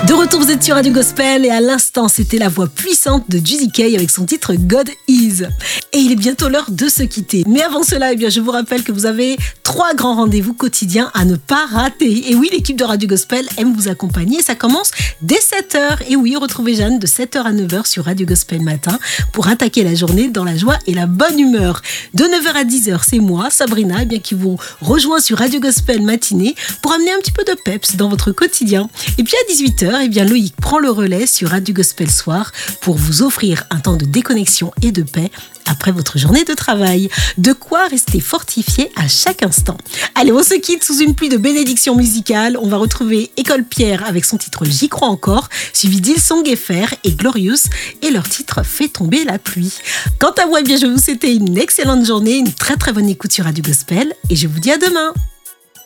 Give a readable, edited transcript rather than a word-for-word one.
De retour, vous êtes sur Radio Gospel et à l'instant, c'était la voix puissante de Judy Kay avec son titre God Is. Et il est bientôt l'heure de se quitter. Mais avant cela, je vous rappelle que vous avez 3 grands rendez-vous quotidiens à ne pas rater. Et oui, l'équipe de Radio Gospel aime vous accompagner. Ça commence dès 7h. Et oui, retrouvez Jeanne de 7h à 9h sur Radio Gospel Matin pour attaquer la journée dans la joie et la bonne humeur. De 9h à 10h, c'est moi, Sabrina, qui vous rejoint sur Radio Gospel Matinée pour amener un petit peu de peps dans votre quotidien. Et puis à 18h, Loïc prend le relais sur Radio Gospel Soir pour vous offrir un temps de déconnexion et de paix après votre journée de travail. De quoi rester fortifié à chaque instant. Allez, on se quitte sous une pluie de bénédictions musicales. On va retrouver École Pierre avec son titre J'y crois encore, suivi d'Hillsong FR et Glorious et leur titre Fait tomber la pluie. Quant à moi, je vais vous souhaiter une excellente journée, une très très bonne écoute sur Radio Gospel et je vous dis à demain.